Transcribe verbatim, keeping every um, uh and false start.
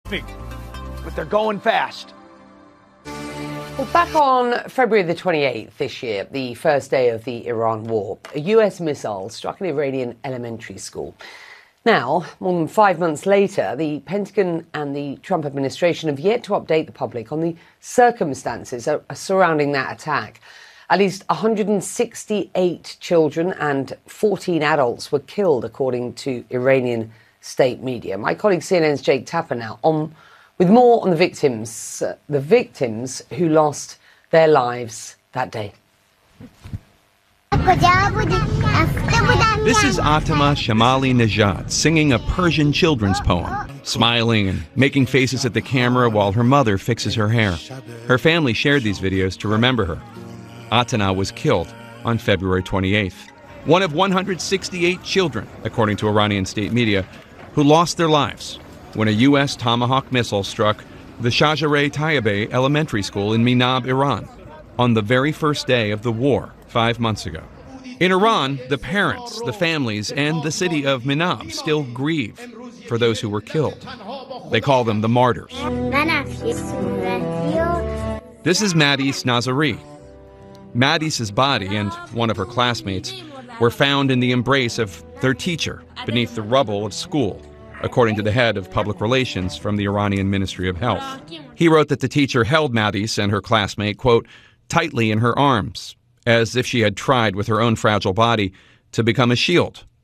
but they're going fast. Well, back on February the twenty-eighth this year, the first day of the Iran war, a U S missile struck an Iranian elementary school. Now, more than five months later, the Pentagon and the Trump administration have yet to update the public on the circumstances surrounding that attack. At least one hundred sixty-eight children and fourteen adults were killed, according to Iranian state media. My colleague C N N's Jake Tapper now on with more on the victims, uh, the victims who lost their lives that day. This is Atama Shamali Nejad singing a Persian children's poem, smiling and making faces at the camera while her mother fixes her hair. Her family shared these videos to remember her. Atana was killed on February twenty-eighth. One of one hundred sixty-eight children, according to Iranian state media, who lost their lives when a U S Tomahawk missile struck the Shajareh Tayyibeh Elementary School in Minab, Iran, on the very first day of the war five months ago. In Iran, the parents, the families, and the city of Minab still grieve for those who were killed. They call them the martyrs. This is Madis Nazari. Madis's body and one of her classmates were found in the embrace of their teacher beneath the rubble of school, according to the head of public relations from the Iranian Ministry of Health. He wrote that the teacher held Madis and her classmate, quote, tightly in her arms, as if she had tried with her own fragile body to become a shield